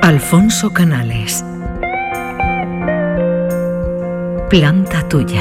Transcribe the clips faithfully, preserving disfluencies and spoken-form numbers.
Alfonso Canales. Planta tuya.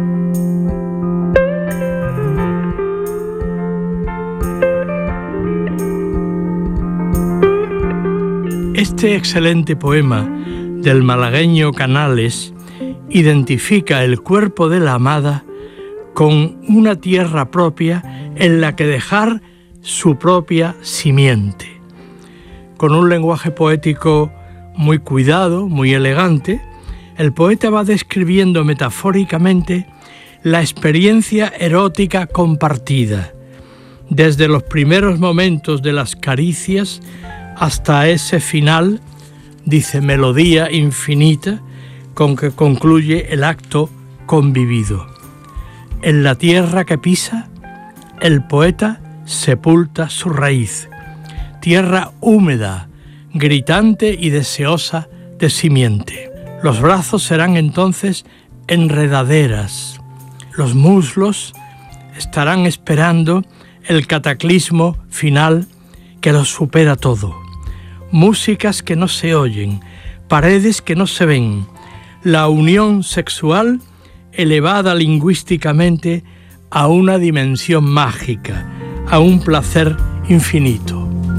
Este excelente poema del malagueño Canales identifica el cuerpo de la amada con una tierra propia en la que dejar su propia simiente. Con un lenguaje poético muy cuidado, muy elegante, el poeta va describiendo metafóricamente la experiencia erótica compartida, desde los primeros momentos de las caricias hasta ese final, dice, melodía infinita con que concluye el acto convivido. En la tierra que pisa, el poeta sepulta su raíz, tierra húmeda, gritante y deseosa de simiente. Los brazos serán entonces enredaderas, los muslos estarán esperando el cataclismo final que los supera todo. Músicas que no se oyen, paredes que no se ven, la unión sexual elevada lingüísticamente a una dimensión mágica, a un placer infinito.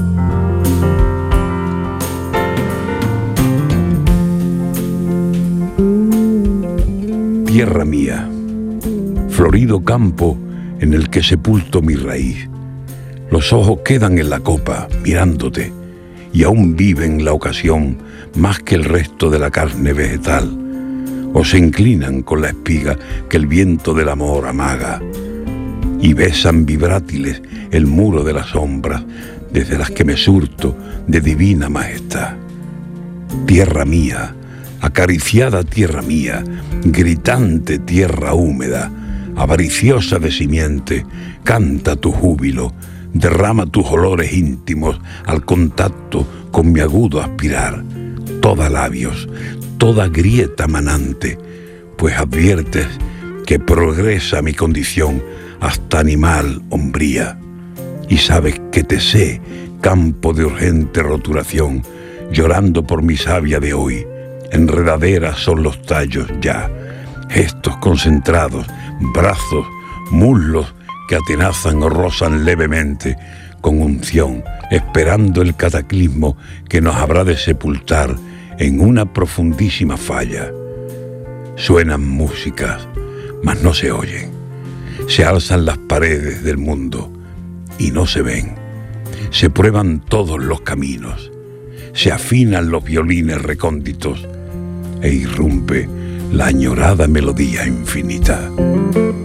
Tierra mía, florido campo en el que sepulto mi raíz. Los ojos quedan en la copa mirándote y aún viven la ocasión más que el resto de la carne vegetal, o se inclinan con la espiga que el viento del amor amaga y besan vibrátiles el muro de las sombras desde las que me surto de divina majestad. Tierra mía, acariciada tierra mía, gritante tierra húmeda, avariciosa de simiente, canta tu júbilo, derrama tus olores íntimos al contacto con mi agudo aspirar, toda labios, toda grieta manante, pues adviertes que progresa mi condición hasta animal hombría, y sabes que te sé campo de urgente roturación, llorando por mi savia de hoy. Enredaderas son los tallos ya, gestos concentrados, brazos, muslos que atenazan o rozan levemente con unción, esperando el cataclismo que nos habrá de sepultar en una profundísima falla. Suenan músicas, mas no se oyen. Se alzan las paredes del mundo y no se ven. Se prueban todos los caminos, se afinan los violines recónditos e irrumpe la añorada melodía infinita.